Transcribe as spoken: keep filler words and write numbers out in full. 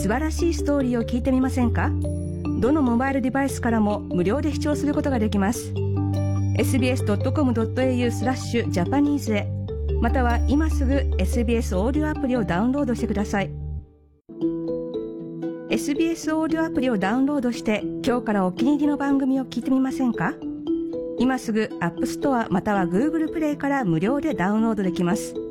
素晴らしいストーリーを聞いてみませんか？どのモバイルデバイスからも無料で視聴することができます。エスビーエスドットコムドットエーユー スラッシュジャパニーズへ、または今すぐ エスビーエス オーディオアプリをダウンロードしてください。エスビーエス オーディオアプリをダウンロードして今日からお気に入りの番組を聞いてみませんか？今すぐ App Store または Google プレイから無料でダウンロードできます。